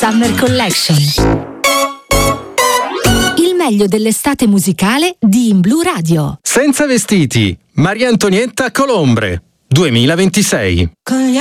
Summer Collection. Il meglio dell'estate musicale di In Blu Radio. Senza vestiti, Maria Antonietta Colombre, 2026.